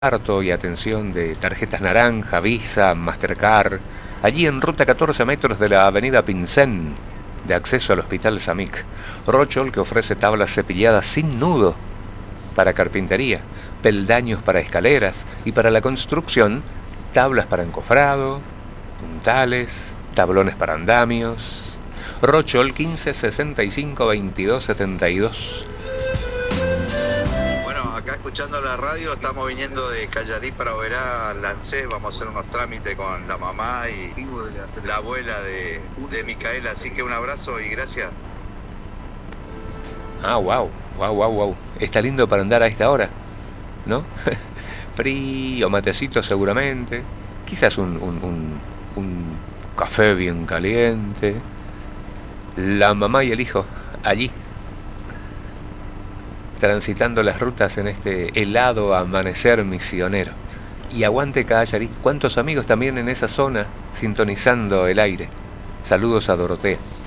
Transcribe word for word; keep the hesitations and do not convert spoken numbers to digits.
reparto y atención de tarjetas naranja, Visa, Mastercard, allí en ruta catorce metros de la avenida Pincén, de acceso al Hospital Samic. Rochol, que ofrece tablas cepilladas sin nudo para carpintería, peldaños para escaleras y para la construcción, tablas para encofrado, puntales, tablones para andamios. Rochol quince sesenta y cinco veintidós setenta y dos. Bueno, acá escuchando la radio, estamos viniendo de Callarí para Oberá, Lancé, vamos a hacer unos trámites con la mamá y la abuela de, de Micaela, así que un abrazo y gracias. Ah, wow, wow, wow, wow. Está lindo para andar a esta hora, ¿no? Frío, matecito seguramente, quizás un, un, un, un café bien caliente. La mamá y el hijo allí, transitando las rutas en este helado amanecer misionero. Y aguante Callarí, cuántos amigos también en esa zona sintonizando el aire. Saludos a Dorotea.